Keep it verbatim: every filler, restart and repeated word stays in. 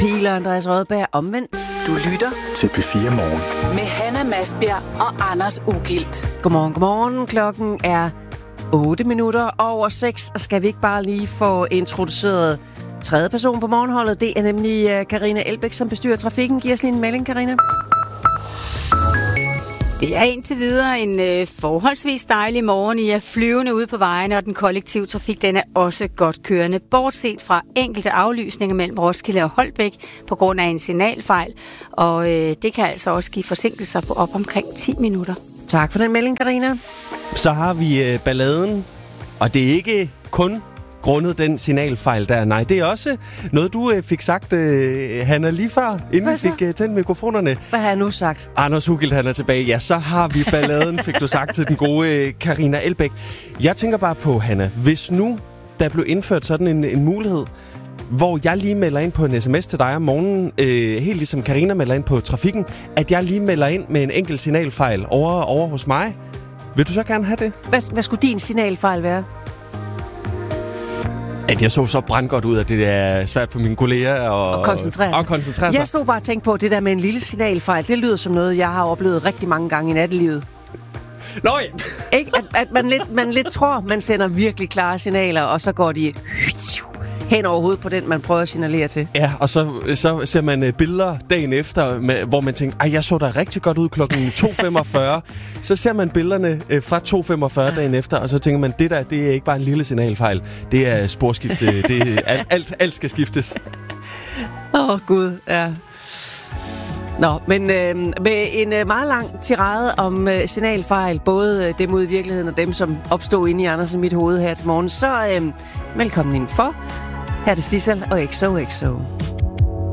Pihl og Andreas Rødberg omvendt. Du lytter til P fire Morgen med Hanna Masbjerg og Anders Ugilt. Godmorgen, godmorgen. Klokken er otte minutter over seks, og skal vi ikke bare lige få introduceret tredje person på morgenholdet? Det er nemlig Karina Elbæk, som bestyrer trafikken. Giv os lige en melding, Karina. Det er indtil videre en øh, forholdsvis dejlig morgen. I er flyvende ude på vejene, og den kollektive trafik den er også godt kørende. Bortset fra enkelte aflysninger mellem Roskilde og Holbæk på grund af en signalfejl. Og øh, det kan altså også give forsinkelser på op omkring ti minutter. Tak for den melding, Karina. Så har vi øh, balladen, og det er ikke kun grundet den signalfejl der. Nej, det er også noget, du øh, fik sagt, øh, Hanna, lige før, inden vi fik øh, tændt mikrofonerne. Hvad har jeg nu sagt? Anders Ugilt, han er tilbage. Ja, så har vi balladen, fik du sagt til den gode øh, Karina Elbæk. Jeg tænker bare på, Hanna, hvis nu der blev indført sådan en, en mulighed, hvor jeg lige melder ind på en sms til dig om morgenen, øh, helt ligesom Karina melder ind på trafikken, at jeg lige melder ind med en enkelt signalfejl over, over hos mig. Vil du så gerne have det? Hvad, hvad skulle din signalfejl være? At jeg så så brandgodt ud, at det er svært for mine kolleger at og koncentrere sig. Og koncentrere sig. Jeg stod bare og tænkte på, at det der med en lille signalfejl, det lyder som noget, jeg har oplevet rigtig mange gange i nattelivet. Nå ja. Ikke? At, at man, lidt, man lidt tror, man sender virkelig klare signaler, og så går de hen over hovedet på den, man prøver at signalere til. Ja, og så, så ser man billeder dagen efter, med, hvor man tænker, ej, jeg så da rigtig godt ud klokken to femogfyrre. Så ser man billederne fra to femogfyrre dagen efter, og så tænker man, det der, det er ikke bare en lille signalfejl. Det er sporskifte. Det er, alt, alt, alt skal skiftes. Åh, oh, Gud, ja. Nå, men øh, med en øh, meget lang tirade om øh, signalfejl, både øh, dem ude i virkeligheden og dem, som opstod inde i Anders og mit hoved her til morgen, så øh, velkommen indenfor. Her er det Sissel og X O X O.